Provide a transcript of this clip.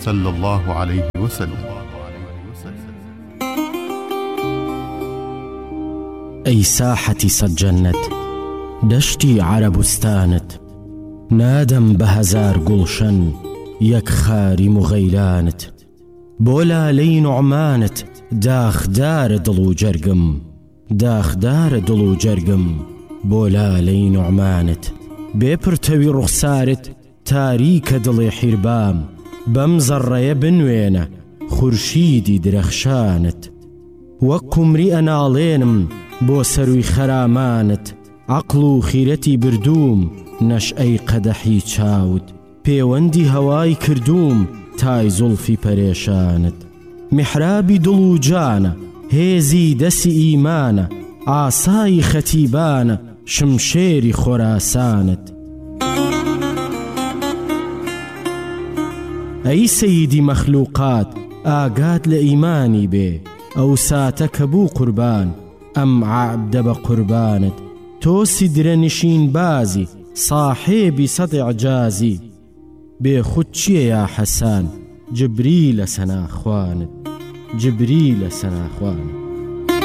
صلى الله عليه وسلم. أي ساحتي سجنت دشتي عربستانت نادم بهزار قلشن يك خاري مغيلانت بولا لي نعمانت داخ دار دلو جرقم داخ دار دلو جرقم بولا لي نعمانت بيبرتوي رخسارت تاريك دلي حربام بمزر بنوينة خورشيدي درخشانت وكمري أنا لينم بو سروي خرامانت عقلو خيرتي بردوم نشأي قدحي چاود پيوندي هواي كردوم تاي زلفي پريشانت محرابي دلو جانا هيزي دسي إيمانا عصاي ختيبانا شمشيري خراسانت أي سيدي مخلوقات آقاد لإيماني بي أو ساتك بو قربان أم عبد بقربانت تو سدر نشين بازي صاحبي سطع جازي بخدشي يا حسان جبريل سنا خوانت جبريل سنا خوانت.